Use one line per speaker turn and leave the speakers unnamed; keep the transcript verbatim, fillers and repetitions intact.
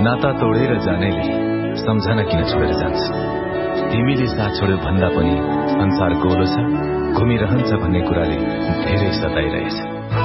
नाता तोडेर जानेले सम्झना किन छोडेर जान्छ? तिमीले साथ छोड्यो भन्दा पनि संसार गोलो छ, घुमिरहन्छ भन्ने कुराले धेरै सताइरहेछ।